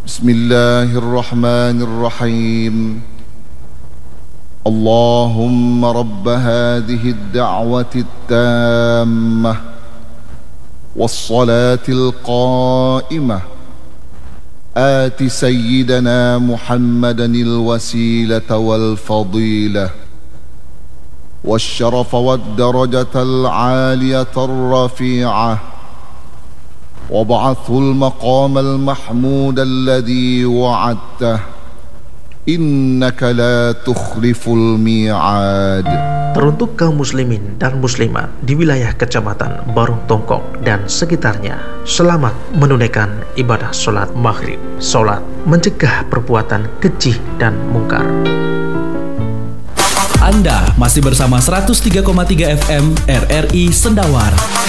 بسم الله الرحمن الرحيم اللهم رب هذه الدعوة التامة والصلاة القائمة آت سيدنا محمدا الوسيلة والفضيلة والشرف والدرجة العالية الرفيعة وابعثه المقام المحمود الذي وعدته إنك لا تخلف الميعاد. Teruntuk kaum muslimin dan muslimat di wilayah Kecamatan Barung Tongkok dan sekitarnya, selamat menunaikan ibadah sholat maghrib. Sholat mencegah perbuatan keji dan mungkar. Anda masih bersama 103,3 FM RRI Sendawar.